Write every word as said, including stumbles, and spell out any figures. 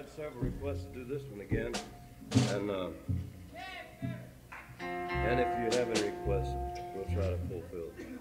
several requests to do this one again, and uh, and if you have any requests, we'll try to fulfill them.